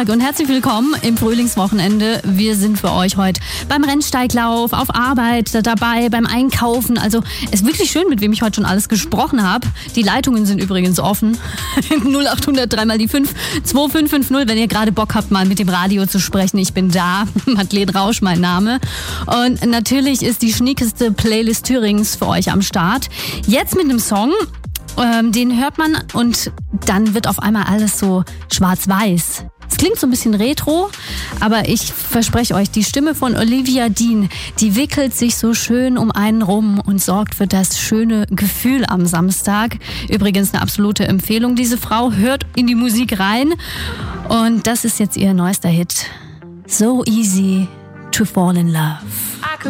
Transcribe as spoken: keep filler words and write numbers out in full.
Tag und herzlich willkommen im Frühlingswochenende. Wir sind für euch heute beim Rennsteiglauf, auf Arbeit dabei, beim Einkaufen. Also es ist wirklich schön, mit wem ich heute schon alles gesprochen habe. Die Leitungen sind übrigens offen. null acht hundert drei mal die fünf zwei fünf fünf null, wenn ihr gerade Bock habt, mal mit dem Radio zu sprechen. Ich bin da. Madeleine Rausch, mein Name. Und natürlich ist die schniekeste Playlist Thürings für euch am Start. Jetzt mit einem Song. Ähm, den hört man und dann wird auf einmal alles so schwarz-weiß. Es klingt so ein bisschen retro, aber ich verspreche euch, die Stimme von Olivia Dean, die wickelt sich so schön um einen rum und sorgt für das schöne Gefühl am Samstag. Übrigens eine absolute Empfehlung, diese Frau. Hört in die Musik rein und das ist jetzt ihr neuester Hit. So easy to fall in love.